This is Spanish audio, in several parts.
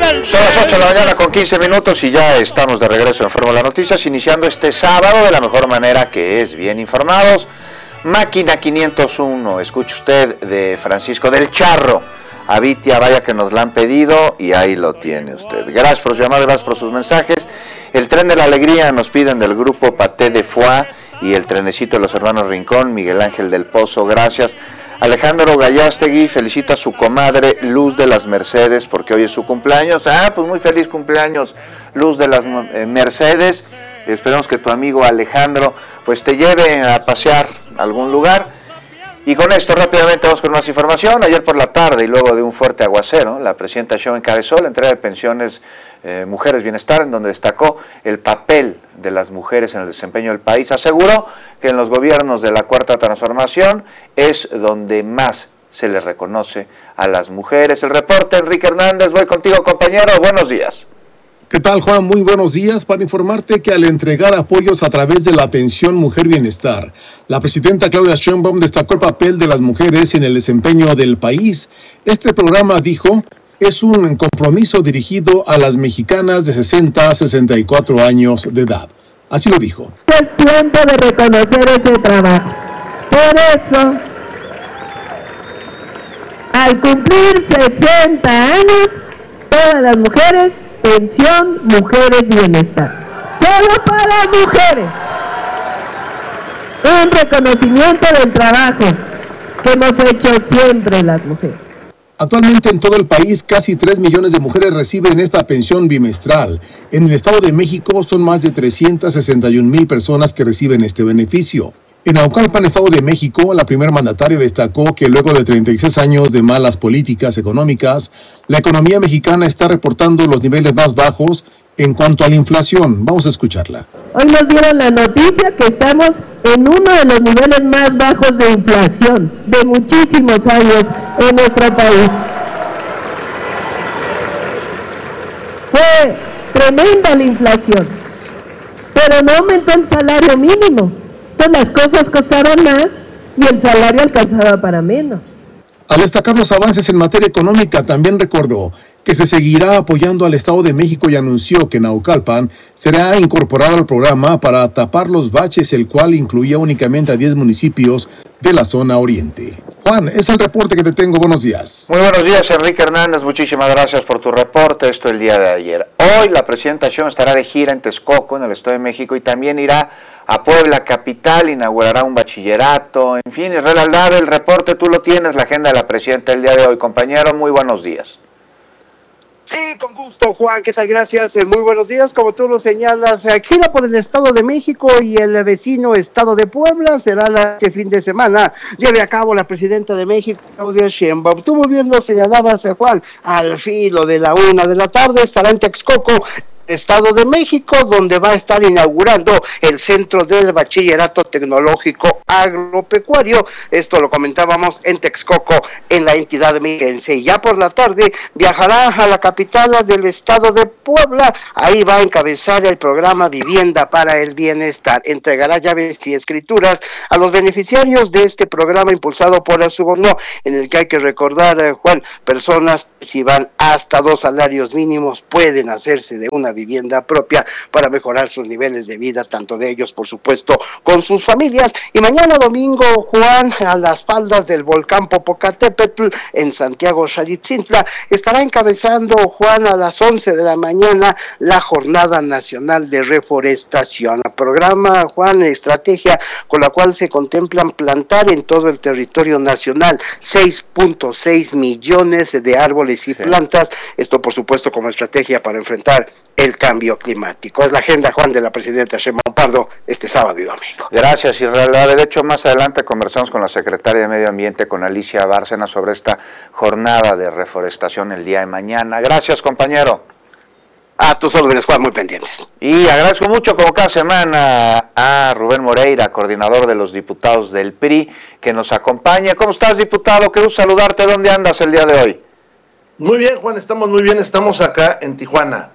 Son las 8 de la mañana con 15 minutos y ya estamos de regreso en Fórmula Noticias, iniciando este sábado de la mejor manera, que es bien informados. Máquina 501, escuche usted, de Francisco del Charro. Avitia, vaya que nos la han pedido y ahí lo tiene usted. Gracias por su llamada, gracias por sus mensajes. El tren de la alegría nos piden del grupo Paté de Foix y el trenecito de los hermanos Rincón, Miguel Ángel del Pozo, gracias. Alejandro Gallastegui felicita a su comadre Luz de las Mercedes porque hoy es su cumpleaños. Pues muy feliz cumpleaños, Luz de las Mercedes. Esperamos que tu amigo Alejandro pues te lleve a pasear a algún lugar. Y con esto rápidamente vamos con más información. Ayer por la tarde y luego de un fuerte aguacero, la presidenta Sheinbaum encabezó la entrega de pensiones Mujeres Bienestar, en donde destacó el papel de las mujeres en el desempeño del país. Aseguró que en los gobiernos de la Cuarta Transformación es donde más se les reconoce a las mujeres. El reporte, Enrique Hernández, voy contigo, compañero, buenos días. ¿Qué tal, Juan? Muy buenos días. Para informarte que al entregar apoyos a través de la pensión Mujer Bienestar, la presidenta Claudia Sheinbaum destacó el papel de las mujeres en el desempeño del país. Este programa, dijo, es un compromiso dirigido a las mexicanas de 60 a 64 años de edad. Así lo dijo. Es tiempo de reconocer ese trabajo. Por eso, al cumplir 60 años, todas las mujeres, pensión Mujeres Bienestar. Solo para mujeres. Un reconocimiento del trabajo que hemos hecho siempre las mujeres. Actualmente en todo el país casi 3 millones de mujeres reciben esta pensión bimestral. En el Estado de México son más de 361,000 personas que reciben este beneficio. En Naucalpan, Estado de México, la primer mandataria destacó que luego de 36 años de malas políticas económicas, la economía mexicana está reportando los niveles más bajos en cuanto a la inflación. Vamos a escucharla. Hoy nos dieron la noticia que estamos en uno de los niveles más bajos de inflación de muchísimos años en nuestro país. Fue tremenda la inflación, pero no aumentó el salario mínimo. Entonces las cosas costaron más y el salario alcanzaba para menos. Al destacar los avances en materia económica, también recordó que se seguirá apoyando al Estado de México y anunció que Naucalpan será incorporado al programa para tapar los baches, el cual incluía únicamente a 10 municipios de la zona oriente. Juan, es el reporte que te tengo. Buenos días. Muy buenos días, Enrique Hernández. Muchísimas gracias por tu reporte. Esto el día de ayer. Hoy la presidenta Sheinbaum estará de gira en Texcoco, en el Estado de México, y también irá a Puebla capital, inaugurará un bachillerato. En fin, Israel Aldave, el reporte tú lo tienes, la agenda de la presidenta el día de hoy. Compañero, muy buenos días. Sí, con gusto, Juan, ¿qué tal? Gracias, muy buenos días. Como tú lo señalas, gira por el Estado de México y el vecino Estado de Puebla. Será este fin de semana lleve a cabo la presidenta de México, Claudia Sheinbaum. Tú muy bien lo señalabas, Juan, al filo de la 1 de la tarde estará en Texcoco, Estado de México, donde va a estar inaugurando el Centro del Bachillerato Tecnológico Agropecuario. Esto lo comentábamos en Texcoco, en la entidad mexiquense. Y ya por la tarde viajará a la capital del Estado de Puebla. Ahí va a encabezar el programa Vivienda para el Bienestar. Entregará llaves y escrituras a los beneficiarios de este programa impulsado por el Suborno, en el que hay que recordar, Juan, personas que si van hasta 2 salarios mínimos pueden hacerse de una vivienda propia para mejorar sus niveles de vida, tanto de ellos, por supuesto, con sus familias. Y mañana domingo, Juan, a las faldas del volcán Popocatépetl, en Santiago Xalitzintla, estará encabezando, Juan, a las 11 de la mañana, la Jornada Nacional de Reforestación. Programa, Juan, estrategia con la cual se contemplan plantar en todo el territorio nacional 6.6 millones de árboles y plantas. Esto, por supuesto, como estrategia para enfrentar el cambio climático. Es la agenda, Juan, de la presidenta Sheinbaum Pardo este sábado y domingo. Gracias, Israel. De hecho, más adelante conversamos con la secretaria de Medio Ambiente, con Alicia Bárcena, sobre esta jornada de reforestación el día de mañana. Gracias, compañero. A tus órdenes, Juan, muy pendientes. Y agradezco mucho, como cada semana, a Rubén Moreira, coordinador de los diputados del PRI, que nos acompaña. ¿Cómo estás, diputado? Qué gusto saludarte. ¿Dónde andas el día de hoy? Muy bien, Juan, estamos muy bien. Estamos acá en Tijuana.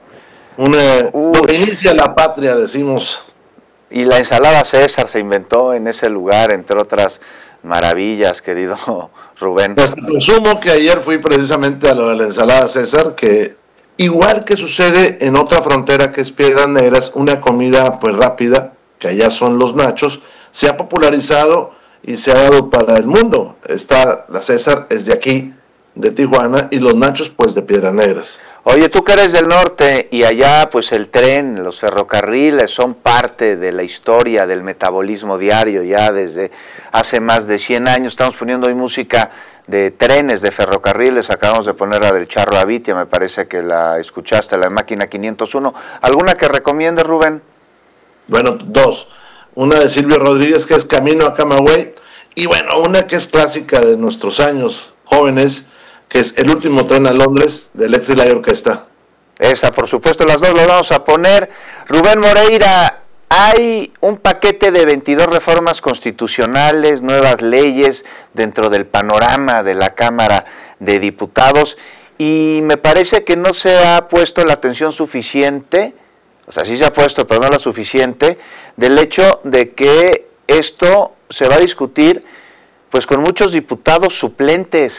Inicia la patria, decimos. Y la ensalada César se inventó en ese lugar, entre otras maravillas, querido Rubén. Pues presumo que ayer fui precisamente a lo de la ensalada César, que Igual que sucede en otra frontera que es Piedras Negras, una comida pues rápida, que allá son los nachos, se ha popularizado y se ha dado para el mundo. Está la César, es de aquí, de Tijuana, y los nachos pues de Piedras Negras. Oye, tú que eres del norte y allá pues el tren, los ferrocarriles son parte de la historia del metabolismo diario ya desde hace más de 100 años. Estamos poniendo hoy música de trenes, de ferrocarriles, acabamos de poner la del Charro Avitia, me parece que la escuchaste, la de Máquina 501. ¿Alguna que recomiendes, Rubén? Bueno, dos. Una de Silvio Rodríguez, que es Camino a Camagüey, y bueno, una que es clásica de nuestros años jóvenes, que es El último tren a Londres, de Electric Light Orchestra. Esa, por supuesto, las dos las vamos a poner. Rubén Moreira, hay un paquete de 22 reformas constitucionales, nuevas leyes dentro del panorama de la Cámara de Diputados, y me parece que no se ha puesto la atención suficiente, o sea, sí se ha puesto, pero no la suficiente, del hecho de que esto se va a discutir pues con muchos diputados suplentes,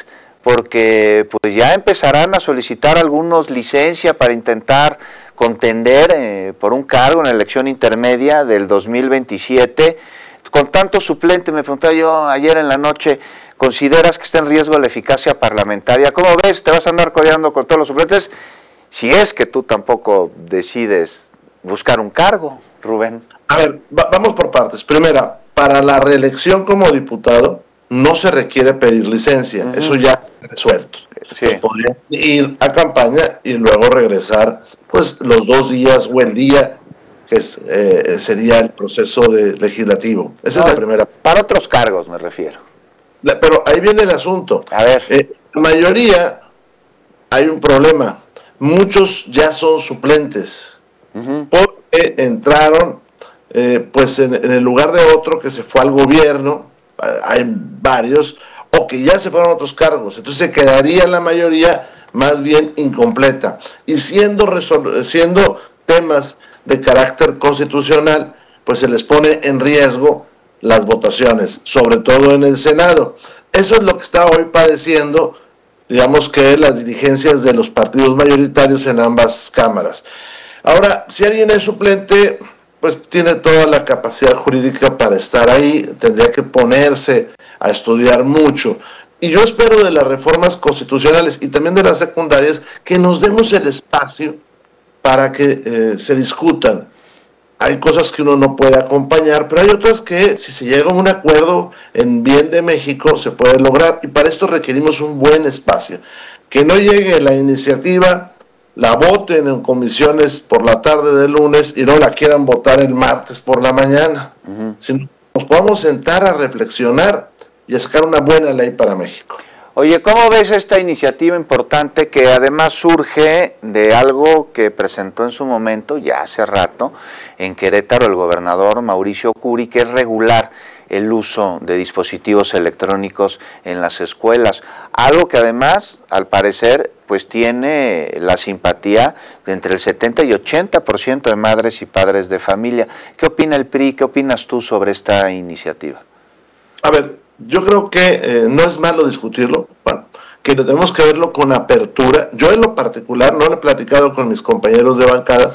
porque pues ya empezarán a solicitar algunos licencia para intentar contender por un cargo en la elección intermedia del 2027. Con tanto suplente, me preguntaba yo ayer en la noche, ¿consideras que está en riesgo la eficacia parlamentaria? ¿Cómo ves? ¿Te vas a andar codeando con todos los suplentes? Si es que tú tampoco decides buscar un cargo, Rubén. A ver, vamos por partes. Primera, para la reelección como diputado no se requiere pedir licencia, eso ya está resuelto. Sí. Pues podría ir a campaña y luego regresar pues los 2 días o el día que sería el proceso legislativo. Esa es la primera. Para otros cargos me refiero. Pero ahí viene el asunto. A ver. La mayoría hay un problema. Muchos ya son suplentes porque entraron pues en el lugar de otro que se fue al gobierno. Hay varios, o que ya se fueron a otros cargos, entonces se quedaría la mayoría más bien incompleta, y siendo temas de carácter constitucional, pues se les pone en riesgo las votaciones, sobre todo en el Senado. Eso es lo que está hoy padeciendo, digamos que las dirigencias de los partidos mayoritarios en ambas cámaras. Ahora, si alguien es suplente, pues tiene toda la capacidad jurídica para estar ahí, tendría que ponerse a estudiar mucho. Y yo espero de las reformas constitucionales y también de las secundarias que nos demos el espacio para que se discutan. Hay cosas que uno no puede acompañar, pero hay otras que si se llega a un acuerdo en bien de México se puede lograr, y para esto requerimos un buen espacio. Que no llegue la iniciativa, la voten en comisiones por la tarde del lunes y no la quieran votar el martes por la mañana. Sino nos podamos sentar a reflexionar y a sacar una buena ley para México. Oye, ¿cómo ves esta iniciativa importante que además surge de algo que presentó en su momento, ya hace rato, en Querétaro el gobernador Mauricio Curi, que es regular el uso de dispositivos electrónicos en las escuelas? Algo que además, al parecer, pues tiene la simpatía de entre el 70 y 80% de madres y padres de familia. ¿Qué opina el PRI? ¿Qué opinas tú sobre esta iniciativa? A ver, yo creo que no es malo discutirlo, bueno, que tenemos que verlo con apertura. Yo en lo particular no lo he platicado con mis compañeros de bancada,